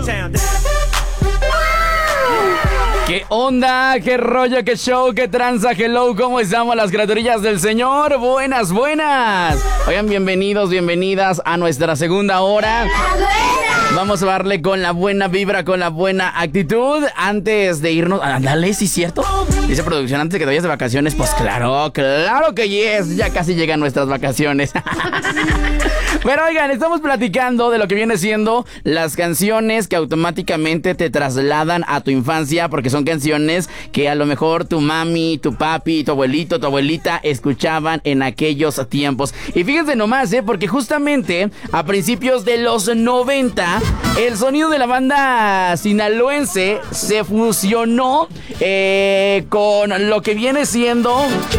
¿Qué onda? ¿Qué rollo? ¿Qué show? ¿Qué tranza? Hello, ¿cómo estamos las criaturillas del Señor? Buenas, buenas. Oigan, bienvenidos, bienvenidas a nuestra segunda hora. Vamos a darle con la buena vibra, con la buena actitud. Antes de irnos... Ándale, ¿sí es cierto? Dice producción, antes de que te vayas de vacaciones. Pues claro que yes. Ya casi llegan nuestras vacaciones. Pero oigan, estamos platicando de lo que viene siendo las canciones que automáticamente te trasladan a tu infancia, porque son canciones que a lo mejor tu mami, tu papi, tu abuelito, tu abuelita escuchaban en aquellos tiempos. Y fíjense nomás, porque justamente a principios de los 90, el sonido de la banda sinaloense se fusionó con lo que viene siendo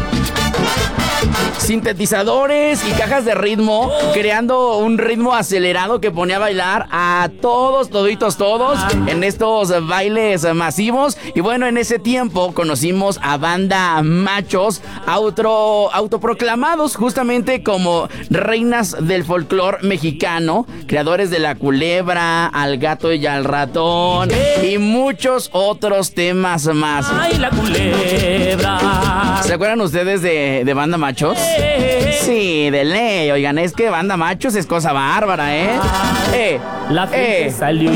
sintetizadores y cajas de ritmo, creando un ritmo acelerado que ponía a bailar a todos en estos bailes masivos. Y bueno, en ese tiempo conocimos a Banda Machos, autoproclamados justamente como reinas del folclore mexicano, creadores de La Culebra, Al Gato y al Ratón y muchos otros temas más. ¡Ay, La Culebra! ¿Se acuerdan ustedes de Banda Machos? Sí, de ley. Oigan, es que Banda Machos es cosa bárbara, La gente salió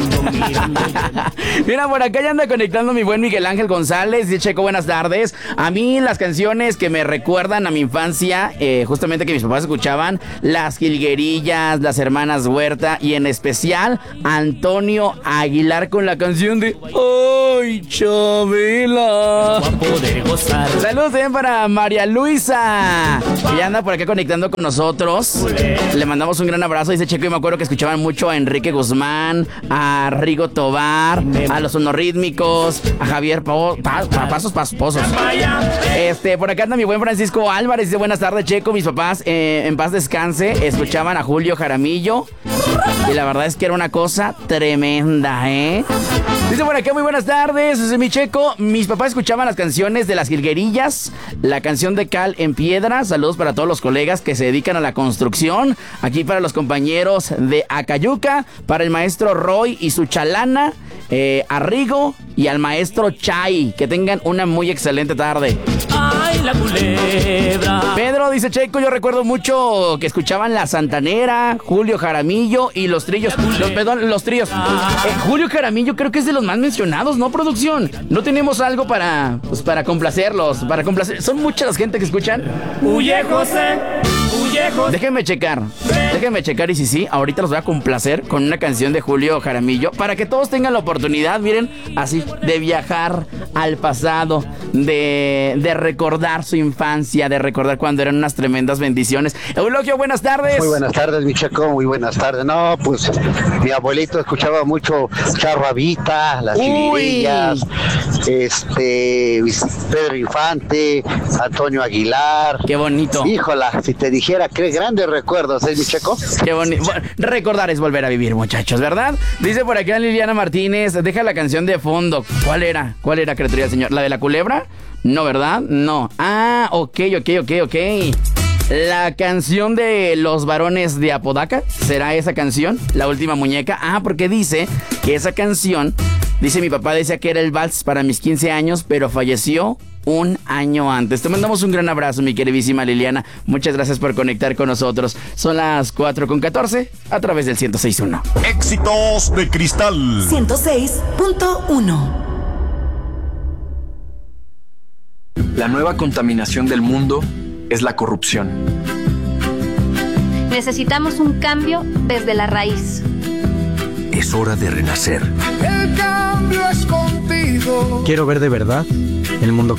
Mira, por acá ya anda conectando mi buen Miguel Ángel González. Dice Checo, buenas tardes. A mí las canciones que me recuerdan a mi infancia, justamente que mis papás escuchaban, Las Jilguerillas, Las Hermanas Huerta y en especial Antonio Aguilar con la canción de ¡Ay, Chabela! Saludos también para María Luisa, que ya anda por acá conectando con nosotros. Le mandamos un gran abrazo. Dice Checo, y me acuerdo que escuchaban mucho a Enrique Guzmán, a Rigo Tobar, a los Sonorítmicos, a Javier Pasos Pasposos. Por acá anda mi buen Francisco Álvarez. Dice, buenas tardes, Checo. Mis papás, en paz descanse, escuchaban a Julio Jaramillo. Y la verdad es que era una cosa tremenda, Dice por acá, muy buenas tardes, dice mi Checo. Mis papás escuchaban las canciones de Las Jilguerillas, la canción de Cal en Piedra. Saludos para todos los colegas que se dedican a la construcción. Aquí para los compañeros de Acayuca, para el maestro Roy y su chalana, a Rigo y al maestro Chay. Que tengan una muy excelente tarde. ¡Ay, La Culebra! Pedro dice, Checo, yo recuerdo mucho que escuchaban La Santanera, Julio Jaramillo y los trillos. Los tríos. Julio Jaramillo creo que es de los más mencionados, ¿no, producción? No tenemos algo para complacerlos, son muchas las gente que escuchan. Huye José, huye José. Déjenme checar y sí, ahorita los voy a complacer con una canción de Julio Jaramillo para que todos tengan la oportunidad, miren, así, de viajar al pasado, de recordar su infancia, de recordar cuando eran unas tremendas bendiciones. Eulogio, buenas tardes. Muy buenas tardes, mi Checo, muy buenas tardes. No, pues mi abuelito escuchaba mucho Charravita, Las Jilguerillas, Pedro Infante, Antonio Aguilar. Qué bonito. Híjola, si te dijera, qué grandes recuerdos, mi Checo. Qué bonito. Bueno, recordar es volver a vivir, muchachos, ¿verdad? Dice por acá Liliana Martínez, deja la canción de fondo. ¿Cuál era, criatura del Señor? ¿La de La Culebra? No, ¿verdad? No. Ah, ok. La canción de Los Varones de Apodaca, ¿será esa canción? La Última Muñeca. Ah, porque dice que esa canción, dice mi papá, decía que era el vals para mis 15 años, pero falleció un año antes. Te mandamos un gran abrazo, mi queridísima Liliana. Muchas gracias por conectar con nosotros. Son las 4:14 a través del 106.1. Éxitos de Cristal 106.1. La nueva contaminación del mundo es la corrupción. Necesitamos un cambio desde la raíz. Es hora de renacer. El cambio es contigo. Quiero ver de verdad el mundo